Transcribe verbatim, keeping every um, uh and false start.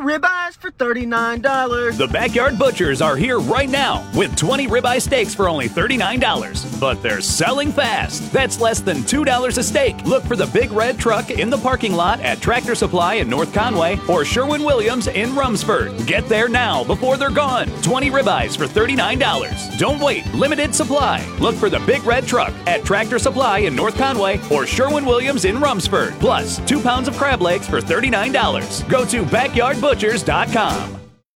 Ribeyes for thirty-nine dollars. The Backyard Butchers are here right now with twenty ribeye steaks for only thirty-nine dollars. But they're selling fast. That's less than two dollars a steak. Look for the Big Red Truck in the parking lot at Tractor Supply in North Conway or Sherwin-Williams in Rumsford. Get there now before they're gone. twenty ribeyes for thirty-nine dollars. Don't wait. Limited supply. Look for the Big Red Truck at Tractor Supply in North Conway or Sherwin-Williams in Rumsford. Plus, two pounds of crab legs for thirty-nine dollars. Go to backyard butchers dot com.